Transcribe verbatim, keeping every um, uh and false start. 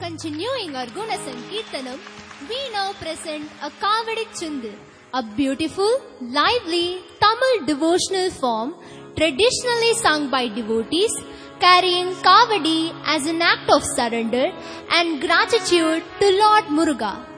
Continuing our Guna Sankirtanam, we now present a Kavadi Chundu, a beautiful, lively Tamil devotional form traditionally sung by devotees carrying Kavadi as an act of surrender and gratitude to Lord Muruga.